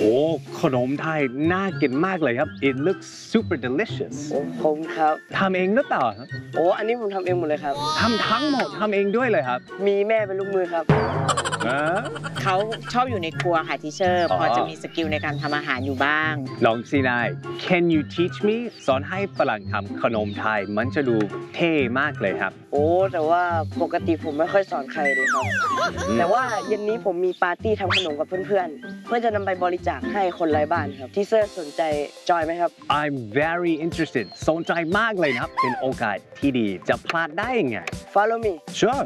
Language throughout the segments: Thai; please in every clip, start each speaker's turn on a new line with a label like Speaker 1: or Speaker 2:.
Speaker 1: โอ้ขนมไทยน่ากินมากเลยครับ It looks super delicious
Speaker 2: โอ้ผมครับ
Speaker 1: ทำเองหรือเปล่าครับ
Speaker 2: โอ้อันนี้ผมทำเองหมดเลยครับ
Speaker 1: ทำทั้งหมดทำเองด้วยเลยครับ
Speaker 2: มีแม่เป็นลูกมือครับ
Speaker 3: เขาชอบอยู่ในครัวค่ะทีเชอร์พอจะมีสกิลในการทำอาหารอยู่บ้าง
Speaker 1: ลองสินาย Can you teach me สอนให้ฝรั่งทำขนมไทยมันจะดูเท่มากเลยครับ
Speaker 2: โอ้แต่ว่าปกติผมไม่ค่อยสอนใครเลยครับ แต่ว่าเย็นนี้ผมมีปาร์ตี้ทำขนมกับเพื่อนๆ เพื่อจะนำไปบริจาคให้คนไร้บ้านครับที่เซอร์สนใจจอยไหมครับ
Speaker 1: I'm very interested สนใจมากเลยนะครับ เป็นโอกาสที่ดีจะพลาดได้ยังไง
Speaker 2: Follow me
Speaker 1: Sure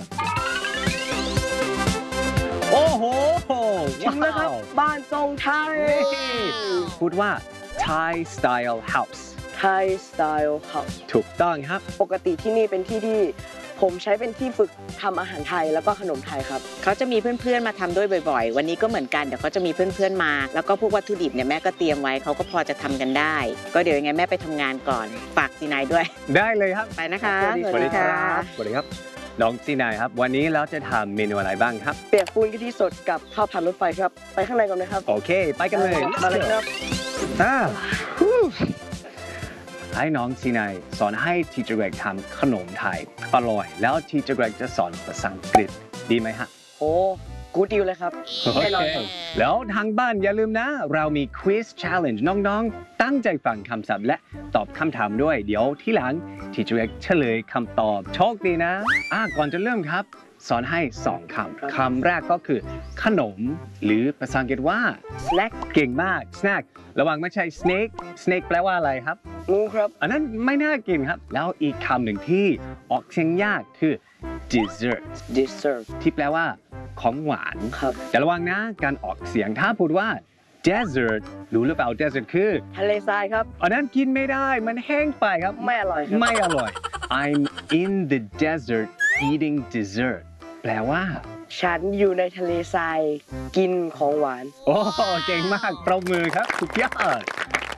Speaker 1: โอ้โห
Speaker 2: ถึงแล้วครับ บ้านทรงไทย
Speaker 1: พูดว่า Thai style house
Speaker 2: Thai Style House
Speaker 1: ถูกต้องครับ
Speaker 2: ปกติที่นี่เป็นที่ที่ผมใช้เป็นที่ฝึกทำอาหารไทยแล้วก็ขนมไทยครับ
Speaker 3: เขาจะมีเพื่อนๆมาทำด้วยบ่อยๆ วันนี้ก็เหมือนกันเดี๋ยวเขาจะมีเพื่อนๆมา แล้วก็พวกวัตถุดิบเนี่ยแม่ก็เตรียมไว้เขาก็พอจะทำกันได้ ก็เดี๋ยวยังไงแม่ไปทำงานก่อนฝากซีนายด้วย
Speaker 1: ได้เลยครับ
Speaker 3: ไปนะคะ
Speaker 2: สวัสดี
Speaker 1: สวัสดีครับสวัสดีครับน้องซีนายครับ วันนี้เราจะทำเมนูอะไรบ้างครับ
Speaker 2: เปียกปูนกะทิสดกับข้าวผัดรถไฟครับ ไปข้างในก่อนนะครับ
Speaker 1: โอเค ไปกันเลย
Speaker 2: มาเลยครับ
Speaker 1: อ่าฮู้ให้น้องซีนายสอนให้ทีเจอร์เกรกทำขนมไทยอร่อย แล้วทีเจอร์เกรกจะสอนภาษาอังกฤษดีไหมฮะ
Speaker 2: โอ้กูดดิวเลยครับ
Speaker 1: โอ
Speaker 2: แน่นอน
Speaker 1: เค
Speaker 2: ครับ
Speaker 1: แล้วทางบ้านอย่าลืมนะ เรามี Quiz Challenge น้องๆ ตั้งใจฟังคำศัพท์และตอบคำถามด้วย เดี๋ยวที่หลังทีเจอร์เกรกเฉลยคำตอบโชคดีนะก่อนจะเริ่มครับ สอนให้2คำคำแรกก็คือขนม หรือภาษาอังกฤษว่า
Speaker 2: snack
Speaker 1: เก่งมาก snack ระวังไม่ใช่ snake แปลว่าอะไรครับ
Speaker 2: งูครับ
Speaker 1: อันนั้นไม่น่ากินครับ แล้วอีกคำหนึ่งที่ออกเสียงยากคือ dessert
Speaker 2: dessert
Speaker 1: ที่แปลว่าของหวาน
Speaker 2: ครับ
Speaker 1: แต่ระวังนะการออกเสียงถ้าพูดว่า desert รู้หรือเปล่า desert คือ
Speaker 2: ทะเลทรายครับ
Speaker 1: อันนั้นกินไม่ได้มันแห้งไปครับ
Speaker 2: ไม่อร่อยครับ
Speaker 1: ไม่อร่อย I'm in the desert eating dessert แปลว่า
Speaker 2: ฉันอยู่ในทะเลทรายกินของหวาน
Speaker 1: โอ้เก่งมากปรบมือครับสุดยอด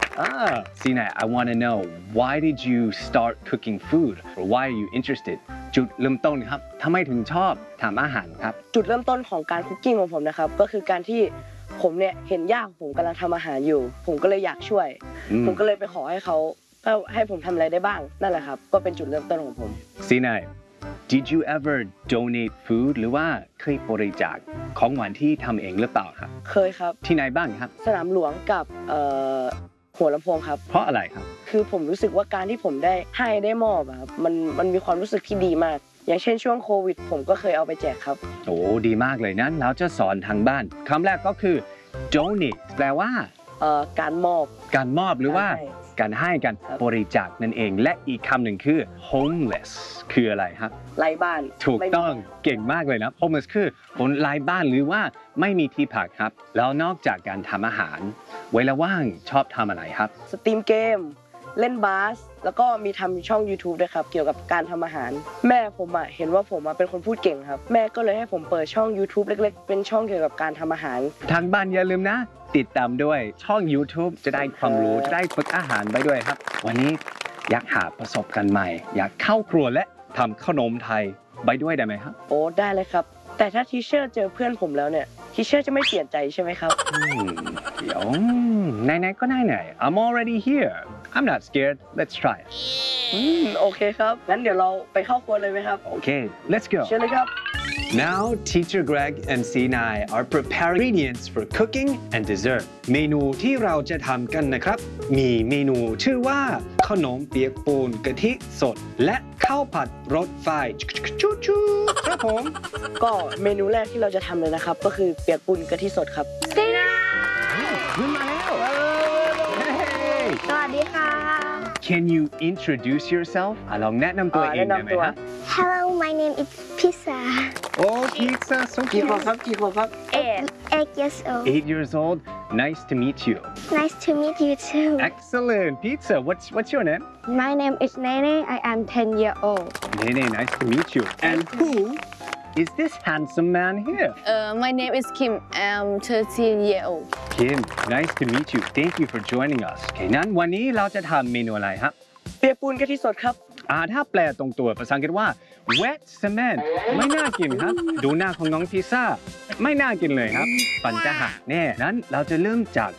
Speaker 1: Sina, I want to know why did you start cooking food or why are you interested จุดเริ่มต้นครับทำไมถึงชอบทำอาหารครับ
Speaker 2: จุดเริ่มต้นของการคุกกิ้งของผมนะครับ ก็คือการที่ผมเนี่ยเห็นย่าของผมกำลังทำอาหารอยู่ ผมก็เลยอยากช่วย ผมก็เลยไปขอให้เขาให้ผมทำอะไรได้บ้างนั่นแหละครับ ก็เป็นจุดเริ่มต้นของผม
Speaker 1: Sina, did you ever donate food หรือว่าเคยบริจาคของหวานที่ทำเองหรือเปล่าครับ
Speaker 2: เคยครับ
Speaker 1: ที่ไหนบ้างครับ
Speaker 2: สนามหลวงกับหัวลำโพงครับ
Speaker 1: เพราะอะไรครับ
Speaker 2: คือผมรู้สึกว่าการที่ผมได้ให้ได้มอบอะครับมันมีความรู้สึกที่ดีมาก อย่างเช่นช่วงโควิด ผมก็เคยเอาไปแจกครับ
Speaker 1: โอ้ดีมากเลยนั้นเราจะสอนทางบ้านคำแรกก็คือ donate แปลว่า
Speaker 2: การมอบ
Speaker 1: การมอบหรือว่า การให้การ
Speaker 2: ครับ
Speaker 1: บริจาคนั่นเอง และอีกคำหนึ่งคือ homeless คืออะไรครับ
Speaker 2: ไร้บ้าน
Speaker 1: ถูก
Speaker 2: ไม่มี
Speaker 1: ต้องเก่งมากเลยนะ homeless คือคนไร้บ้านหรือว่าไม่มีที่พักครับ แล้วนอกจากการทำอาหาร เวลาว่างชอบทำอะไรครับ
Speaker 2: สตรีมเกม เล่นบาส แล้วก็มีทำช่อง YouTube ด้วยครับ เกี่ยวกับการทำอาหาร แม่ผมเห็นว่าผมเป็นคนพูดเก่งครับ แม่ก็เลยให้ผมเปิดช่อง YouTube เล็กๆ เป็นช่องเกี่ยวกับการทำอาหาร
Speaker 1: ทางบ้านอย่าลืมนะ ติดตามด้วยช่อง YouTube จะได้ความรู้จะได้ฝึกอาหารไปด้วยครับ วันนี้อยากหาประสบการณ์ใหม่ อยากเข้าครัวและทำขนมไทยไปด้วยได้ไหมครับ
Speaker 2: โอ้ได้เลยครับ แต่ถ้าทีเชอร์เจอเพื่อนผมแล้วเนี่ยทีเชอร์จะไม่เปลี่ยนใจใช่ไหมครับ
Speaker 1: เดี๋ยวไหนๆก็ไหนๆ I'm already here I'm not scared let's try it
Speaker 2: โอเคครับ งั้นเดี๋ยวเราไปเข้าครัวเลยไหมครับ
Speaker 1: Okay let's go
Speaker 2: เชิญเลยครับ
Speaker 1: Now teacher Greg and Sinai are preparing ingredients for cooking and dessert เมนูที่เราจะทำกันนะครับ มีเมนูชื่อว่าขนมเปียกปูนกะทิสด และข้าวผัดรสไฟชูๆครับผม
Speaker 2: ก็เมนูแรกที่เราจะทำเลยนะครับ ก็คือเปียกปูนกะทิสดครับ
Speaker 1: ขึ้นมาแล้ว Hey
Speaker 4: สวัสดีค่ะ
Speaker 1: Can you introduce yourself ลองแนะนำตัวเองได้ไหมฮะ
Speaker 4: Hello my name is Pizza
Speaker 1: Oh pizza so
Speaker 2: กี่
Speaker 1: cute
Speaker 2: ขวบครับกี่ขวบครับ
Speaker 4: 8 years old
Speaker 1: 8 years old nice to meet you
Speaker 4: Nice to meet you too
Speaker 1: Excellent pizza what's your name
Speaker 4: My name is Nene I am 10 years old
Speaker 1: Nene nice to meet you and who is this handsome man here
Speaker 5: My name is Kim. I'm 13 years old.
Speaker 1: Kim nice to meet you thank you for joining us โอเคนั้นวันนี้เราจะทำเมนูอะไรครับ
Speaker 2: เปียกปูนกะทิสดครับ
Speaker 1: ถ้าแปลตรงตัวภาษาอังกฤษว่า wet cement ไม่น่ากินครับ ดูหน้าของน้องพิซซ่า ไม่น่ากินเลยครับ ปัญจะหักแน่นั้นเราจะเริ่มจาก